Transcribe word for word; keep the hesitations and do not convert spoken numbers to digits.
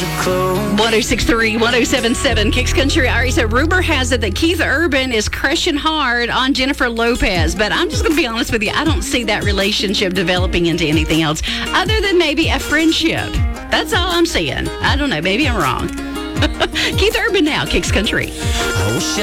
one oh six three, one oh seven seven, Kicks Country. All right, so rumor has it that Keith Urban is crushing hard on Jennifer Lopez, but I'm just going to be honest with you. I don't see that relationship developing into anything else other than maybe a friendship. That's all I'm seeing. I don't know. Maybe I'm wrong. Keith Urban now, Kicks Country.